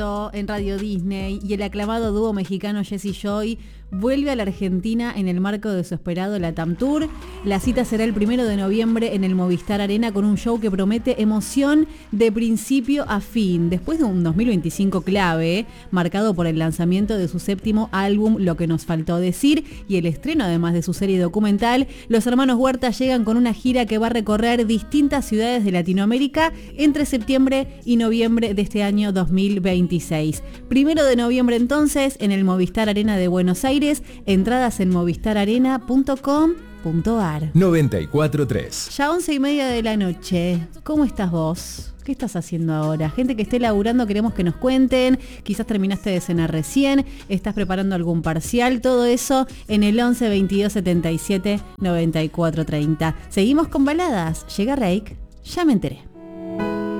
En Radio Disney, y el aclamado dúo mexicano Jesse Joy vuelve a la Argentina en el marco de su esperado Latam Tour. La cita será el 1 de noviembre en el Movistar Arena con un show que promete emoción de principio a fin. Después de un 2025 clave, marcado por el lanzamiento de su séptimo álbum Lo que nos faltó decir y el estreno además de su serie documental, los hermanos Huerta llegan con una gira que va a recorrer distintas ciudades de Latinoamérica entre septiembre y noviembre de este año 2026. 1 de noviembre entonces en el Movistar Arena de Buenos Aires. Entradas en movistararena.com.ar. 94.3. Ya 11:30 de la noche. ¿Cómo estás vos? ¿Qué estás haciendo ahora? Gente que esté laburando, queremos que nos cuenten. Quizás terminaste de cenar recién, estás preparando algún parcial, todo eso en el 11 22 77 94 30. Seguimos con baladas. Llega Reik, ya me enteré.